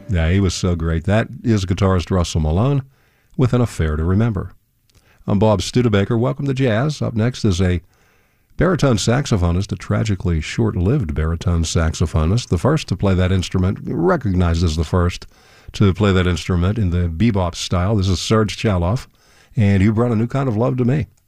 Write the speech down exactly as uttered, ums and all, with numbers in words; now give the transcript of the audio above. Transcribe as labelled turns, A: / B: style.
A: Yeah, he was so great. That is guitarist Russell Malone with An Affair to Remember. I'm Bob Studebaker. Welcome to Jazz. Up next is a baritone saxophonist, a tragically short-lived baritone saxophonist, the first to play that instrument, recognized as the first to play that instrument in the bebop style. This is Serge Chaloff, and you brought a new kind of love to me.